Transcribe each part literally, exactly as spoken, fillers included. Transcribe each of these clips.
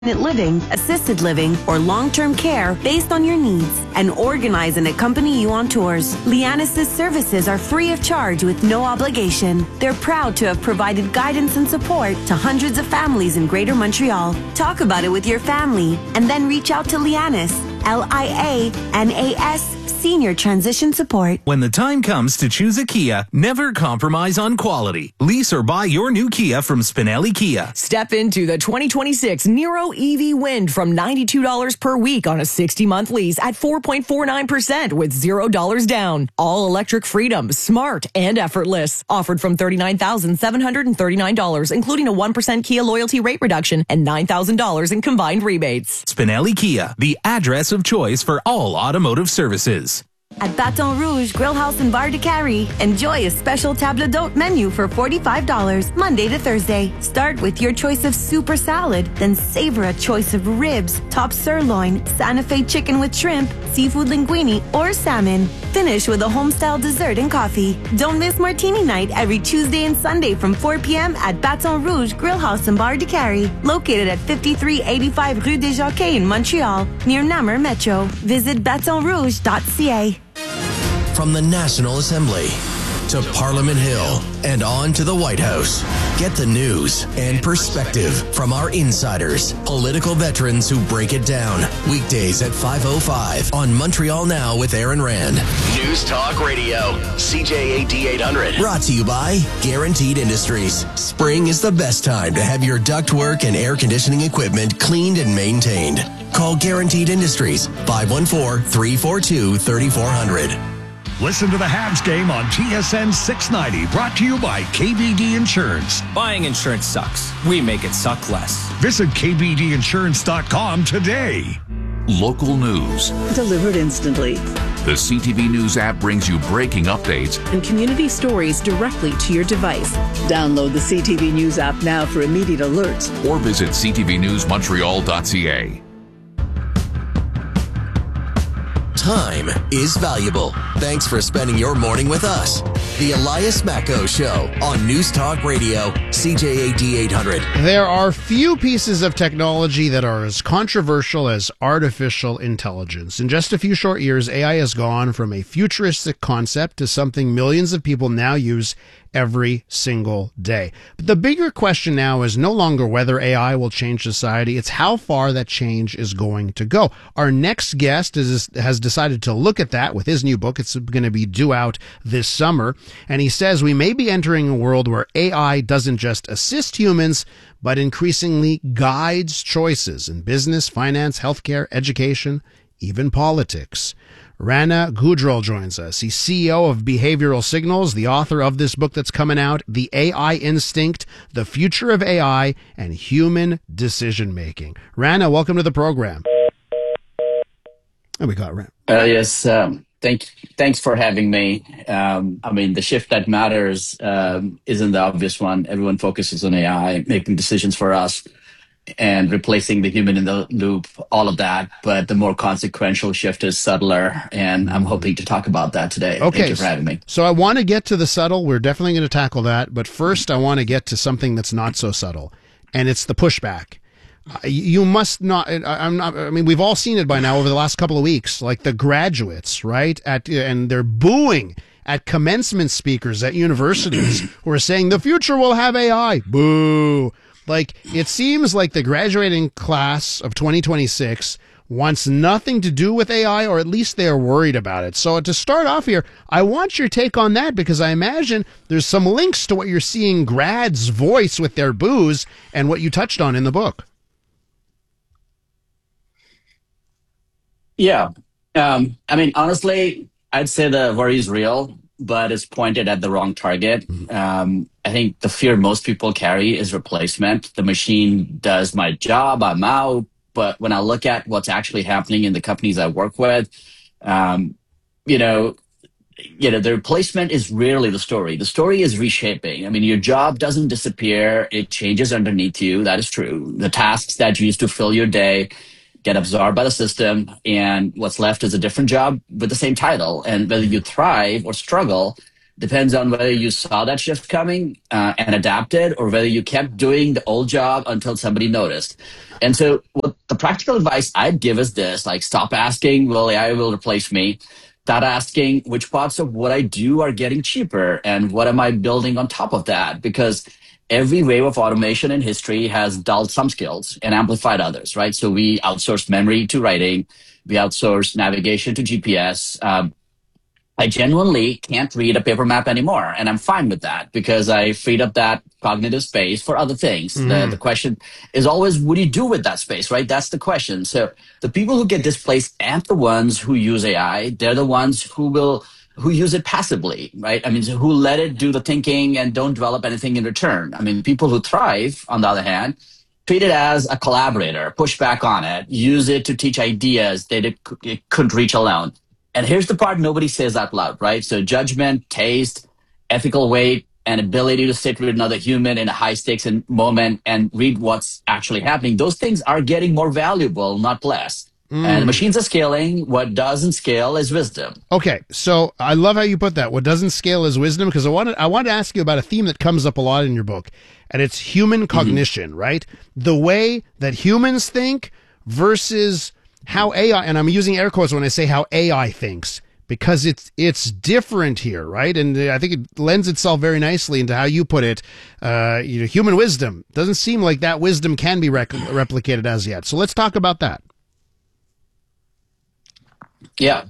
living, assisted living, or long-term care based on your needs, and organize and accompany you on tours. Lianis's services are free of charge with no obligation. They're proud to have provided guidance and support to hundreds of families in Greater Montreal. Talk about it with your family and then reach out to Lianis, L I A N A S, Senior Transition Support. When the time comes to choose a Kia, never compromise on quality. Lease or buy your new Kia from Spinelli Kia. Step into the twenty twenty-six Niro E V Wind from ninety-two dollars per week on a sixty-month lease at four point four nine percent with zero dollars down. All electric freedom, smart and effortless. Offered from thirty-nine thousand seven hundred thirty-nine dollars, including a one percent Kia loyalty rate reduction and nine thousand dollars in combined rebates. Spinelli Kia, the address of choice for all automotive services. At Baton Rouge Grill House and Bar de Carrie, enjoy a special table d'hôte menu for forty-five dollars Monday to Thursday. Start with your choice of super salad, then savor a choice of ribs, top sirloin, Santa Fe chicken with shrimp, seafood linguine, or salmon. Finish with a home-style dessert and coffee. Don't miss Martini Night every Tuesday and Sunday from four p.m. at Baton Rouge Grill House and Bar de Carrie, located at fifty-three eighty-five Rue des Jockeys in Montreal, near Namur Metro. Visit baton rouge dot c a. From the National Assembly to Parliament Hill and on to the White House, get the news and perspective from our insiders, political veterans who break it down. Weekdays at five oh five on Montreal Now with Aaron Rand. News Talk Radio, C J A D eight hundred. Brought to you by Guaranteed Industries. Spring is the best time to have your ductwork and air conditioning equipment cleaned and maintained. Call Guaranteed Industries, five one four, three four two, three four zero zero. Listen to the Habs game on T S N six ninety, brought to you by K B D Insurance. Buying insurance sucks. We make it suck less. Visit K B D insurance dot com today. Local news. Delivered instantly. The C T V News app brings you breaking updates and community stories directly to your device. Download the C T V News app now for immediate alerts. Or visit c t v news montreal dot c a. Time is valuable. Thanks for spending your morning with us. The Elias Macco Show on News Talk Radio, C J A D eight hundred. There are few pieces of technology that are as controversial as artificial intelligence. In just a few short years, A I has gone from a futuristic concept to something millions of people now use every single day. But the bigger question now is no longer whether A I will change society, it's how far that change is going to go. Our next guest is, has decided to look at that with his new book. It's going to be due out this summer. And he says we may be entering a world where A I doesn't just assist humans, but increasingly guides choices in business, finance, healthcare, education, even politics. Rana Gujral joins us. He's C E O of Behavioral Signals, the author of this book that's coming out, The A I Instinct, The Future of A I and Human Decision-Making. Rana, welcome to the program. Oh, we got Rana. Uh, yes, um, thank, thanks for having me. Um, I mean, the shift that matters um, isn't the obvious one. Everyone focuses on A I, making decisions for us, and replacing the human in the loop, all of that. But the more consequential shift is subtler, and I'm hoping to talk about that today. Okay. Thank you for having me. So I want to get to the subtle. We're definitely going to tackle that. But first, I want to get to something that's not so subtle, and it's the pushback. Uh, you must not, I'm not, I mean, we've all seen it by now over the last couple of weeks, like the graduates, right? At, and they're booing at commencement speakers at universities who are saying the future will have A I. Boo. Like, it seems like the graduating class of twenty twenty-six wants nothing to do with A I, or at least they are worried about it. So to start off here, I want your take on that, because I imagine there's some links to what you're seeing grads voice with their boos and what you touched on in the book. Yeah. Um, I mean, honestly, I'd say the worry is real, but it's pointed at the wrong target. Um, I think the fear most people carry is replacement. The machine does my job, I'm out. But when I look at what's actually happening in the companies I work with, um, you know, you know, the replacement is rarely the story. The story is reshaping. I mean, your job doesn't disappear. It changes underneath you. That is true. The tasks that you used to fill your day get absorbed by the system, and what's left is a different job with the same title. And whether you thrive or struggle, depends on whether you saw that shift coming uh, and adapted, or whether you kept doing the old job until somebody noticed. And so what the practical advice I'd give is this, like, stop asking, will A I will replace me? Start asking, which parts of what I do are getting cheaper, and what am I building on top of that? Because every wave of automation in history has dulled some skills and amplified others, right? So we outsourced memory to writing. We outsourced navigation to G P S. Um, I genuinely can't read a paper map anymore, and I'm fine with that because I freed up that cognitive space for other things. Mm. The, the question is always, what do you do with that space, right? That's the question. So the people who get displaced aren't the ones who use A I. They're the ones who will who use it passively, right? I mean, so who let it do the thinking and don't develop anything in return. I mean, people who thrive, on the other hand, treat it as a collaborator, push back on it, use it to teach ideas that it, it couldn't reach alone. And here's the part nobody says out loud, right? So judgment, taste, ethical weight, and ability to sit with another human in a high stakes moment and read what's actually happening. Those things are getting more valuable, not less. Mm. And machines are scaling. What doesn't scale is wisdom. Okay, so I love how you put that. What doesn't scale is wisdom, because I wanted I wanted to ask you about a theme that comes up a lot in your book, and it's human cognition, mm-hmm. right? The way that humans think versus how A I, and I'm using air quotes when I say how A I thinks, because it's it's different here, right? And I think it lends itself very nicely into how you put it. Uh, you know, human wisdom doesn't seem like that wisdom can be rec- replicated as yet. So let's talk about that. Yeah.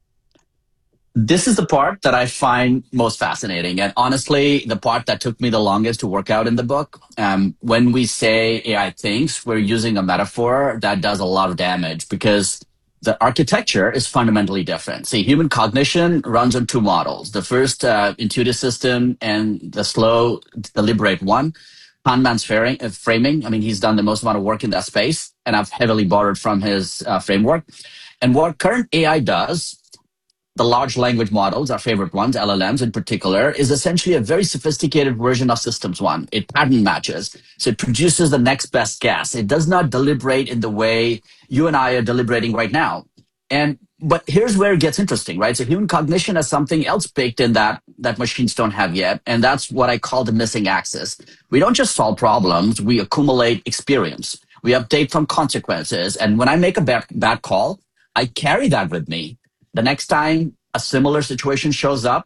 This is the part that I find most fascinating. And honestly, the part that took me the longest to work out in the book. Um, when we say A I thinks, we're using a metaphor that does a lot of damage because the architecture is fundamentally different. See, human cognition runs on two models. The first, uh, intuitive system, and the slow, deliberate one. Kahneman's framing. I mean, he's done the most amount of work in that space, and I've heavily borrowed from his uh, framework. And what current A I does, the large language models, our favorite ones, L L Ms in particular, is essentially a very sophisticated version of Systems One. It pattern matches. So it produces the next best guess. It does not deliberate in the way you and I are deliberating right now. And but here's where it gets interesting, right? So human cognition has something else baked in that that machines don't have yet. And that's what I call the missing axis. We don't just solve problems. We accumulate experience. We update from consequences. And when I make a bad, bad call, I carry that with me. The next time a similar situation shows up,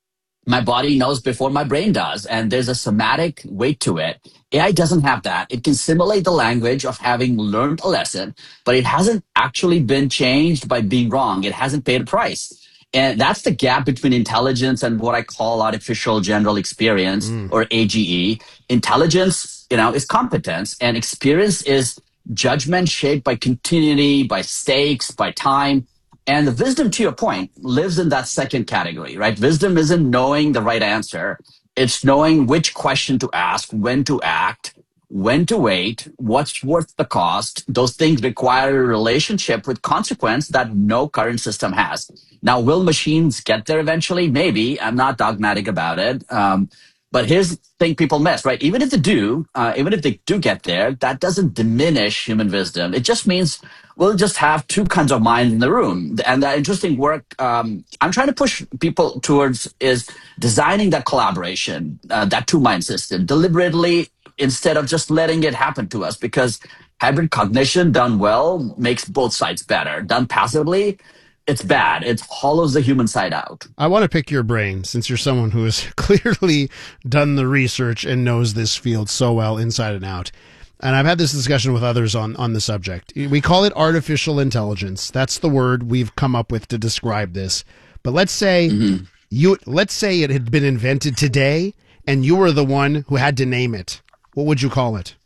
my body knows before my brain does, and there's a somatic weight to it. A I doesn't have that. It can simulate the language of having learned a lesson, but it hasn't actually been changed by being wrong. It hasn't paid a price. And that's the gap between intelligence and what I call artificial general experience, mm. or A G E. Intelligence, you know, is competence, and experience is judgment shaped by continuity, by stakes, by time. And the wisdom, to your point, lives in that second category, right? Wisdom isn't knowing the right answer. It's knowing which question to ask, when to act, when to wait, what's worth the cost. Those things require a relationship with consequence that no current system has. Now, will machines get there eventually? Maybe. I'm not dogmatic about it. Um, But here's the thing people miss, right? Even if they do, uh, even if they do get there, that doesn't diminish human wisdom. It just means we'll just have two kinds of minds in the room. And the interesting work um, I'm trying to push people towards is designing that collaboration, uh, that two-mind system, deliberately, instead of just letting it happen to us. Because hybrid cognition done well makes both sides better. Done passively, it's bad. It hollows the human side out. I want to pick your brain, since you're someone who has clearly done the research and knows this field so well inside and out. And I've had this discussion with others on, on the subject. We call it artificial intelligence. That's the word we've come up with to describe this. But let's say mm-hmm. you let's say it had been invented today and you were the one who had to name it. What would you call it?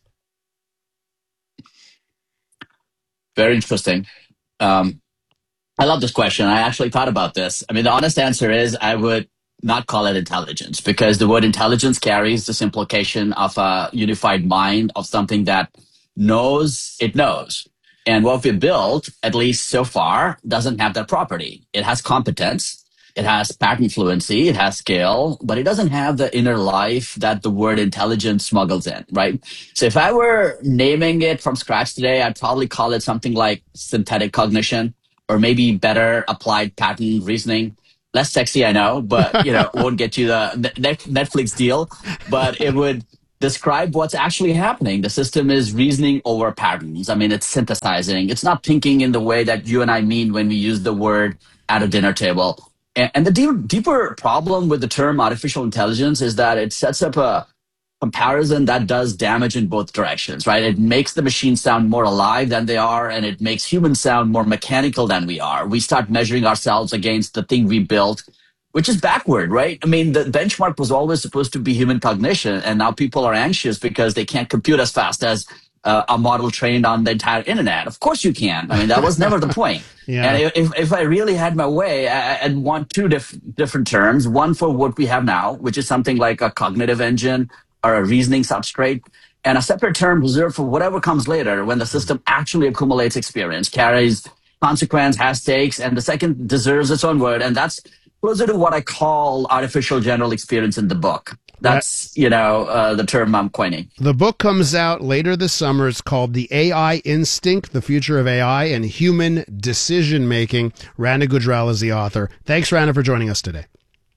Very interesting. Um, I love this question. I actually thought about this. I mean, the honest answer is I would not call it intelligence, because the word intelligence carries this implication of a unified mind, of something that knows it knows. And what we built, at least so far, doesn't have that property. It has competence. It has pattern fluency. It has scale, but it doesn't have the inner life that the word intelligence smuggles in, right? So if I were naming it from scratch today, I'd probably call it something like synthetic cognition, or maybe better applied pattern reasoning. less sexy, I know, but you know, won't get you the Netflix deal, but it would describe what's actually happening. The system is reasoning over patterns. I mean, it's synthesizing. It's not thinking in the way that you and I mean when we use the word at a dinner table. And, and the deep, deeper problem with the term artificial intelligence is that it sets up a comparison that does damage in both directions, right? It makes the machine sound more alive than they are, and it makes humans sound more mechanical than we are. We start measuring ourselves against the thing we built, which is backward, right? I mean, the benchmark was always supposed to be human cognition, and now people are anxious because they can't compute as fast as uh, a model trained on the entire internet. Of course you can. I mean, that was never the point. Yeah. And if, if I really had my way, I, I'd want two diff- different terms. One for what we have now, which is something like a cognitive engine or a reasoning substrate, and a separate term reserved for whatever comes later when the system actually accumulates experience, carries consequence, has stakes, and the second deserves its own word. And that's closer to what I call artificial general experience in the book. That's, you know, uh, the term I'm coining. The book comes out later this summer. It's called The A I Instinct, The Future of A I and Human Decision Making. Rana Gujral is the author. Thanks, Rana, for joining us today.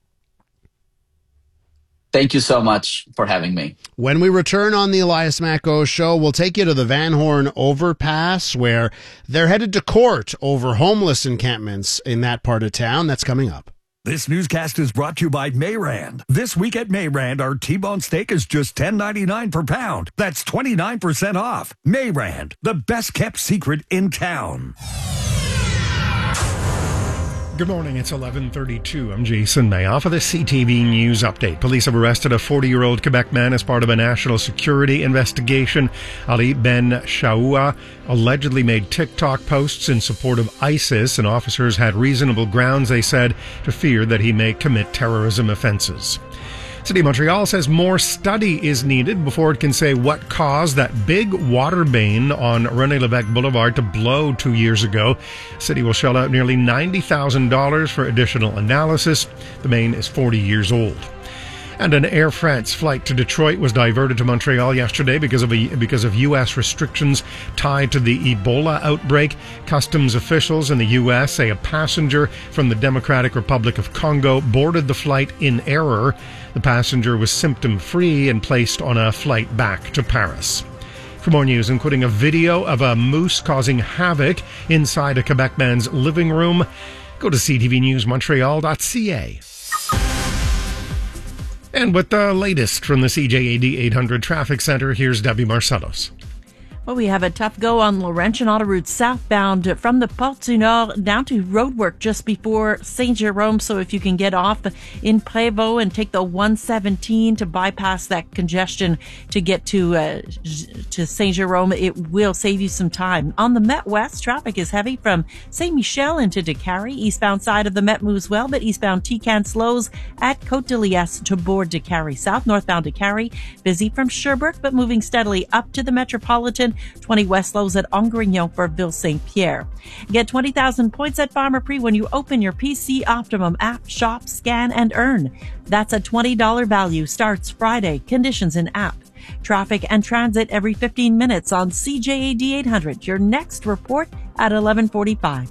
Thank you so much for having me. When we return on the Elias Macko Show, we'll take you to the Van Horn Overpass, where they're headed to court over homeless encampments in that part of town. That's coming up. This newscast is brought to you by Mayrand. This week at Mayrand, our T-bone steak is just ten ninety-nine per pound. That's twenty-nine percent off. Mayrand, the best-kept secret in town. Good morning, it's eleven thirty-two. I'm Jason Mayoff for the C T V News Update. Police have arrested a forty-year-old Quebec man as part of a national security investigation. Ali Ben Shaoua allegedly made TikTok posts in support of ISIS, and officers had reasonable grounds, they said, to fear that he may commit terrorism offenses. City of Montreal says more study is needed before it can say what caused that big water main on René Lévesque Boulevard to blow two years ago. City will shell out nearly ninety thousand dollars for additional analysis. The main is forty years old. And an Air France flight to Detroit was diverted to Montreal yesterday because of a, because of U S restrictions tied to the Ebola outbreak. Customs officials in the U S say a passenger from the Democratic Republic of Congo boarded the flight in error. The passenger was symptom-free and placed on a flight back to Paris. For more news, including a video of a moose causing havoc inside a Quebec man's living room, go to c t v news montreal dot c a. And with the latest from the C J A D eight hundred Traffic Center, here's Debbie Marcellos. Well, we have a tough go on Laurentian Autoroute southbound from the Porte du Nord down to roadwork just before Saint Jérôme. So if you can get off in Prévost and take the one seventeen to bypass that congestion to get to uh, to Saint Jérôme, it will save you some time. On the Met West, traffic is heavy from Saint Michel into Décarie. Eastbound side of the Met moves well, but eastbound T-Can slows at Côte de Liesse to board Décarie South. Northbound Décarie, busy from Sherbrooke, but moving steadily up to the Metropolitan. twenty west slows at Angrignon for Ville-Saint-Pierre. Get twenty thousand points at Pharmaprix when you open your P C Optimum app, shop, scan, and earn. That's a twenty dollars value. Starts Friday. Conditions in app. Traffic and transit every fifteen minutes on C J A D eight hundred. Your next report at eleven forty-five.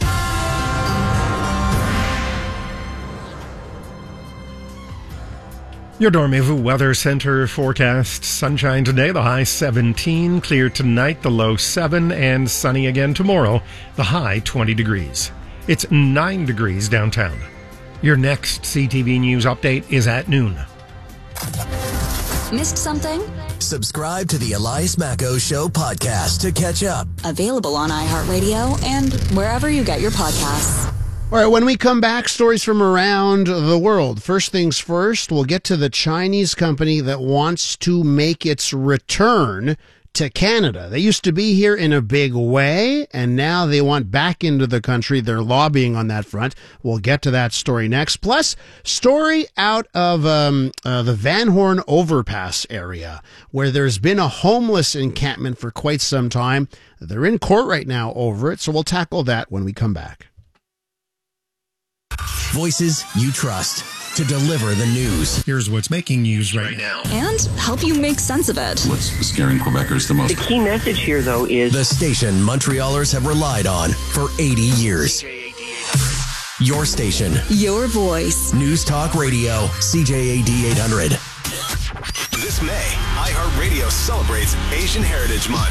Your Dormez-vous Weather Center forecast: sunshine today, the high seventeen, clear tonight, the low seven, and sunny again tomorrow, the high twenty degrees. It's nine degrees downtown. Your next C T V News update is at noon. Missed something? Subscribe to the Elias Macko Show podcast to catch up. Available on iHeartRadio and wherever you get your podcasts. All right, when we come back, stories from around the world. First things first, we'll get to the Chinese company that wants to make its return to Canada. They used to be here in a big way, and now they want back into the country. They're lobbying on that front. We'll get to that story next. Plus, story out of um, uh, the Van Horn Overpass area, where there's been a homeless encampment for quite some time. They're in court right now over it, so we'll tackle that when we come back. Voices you trust to deliver the news. Here's what's making news right now. And help you make sense of it. What's scaring Quebecers the most? The key message here, though, is the station Montrealers have relied on for eighty years. Your station. Your voice. News Talk Radio, C J A D eight hundred. This May, iHeartRadio celebrates Asian Heritage Month.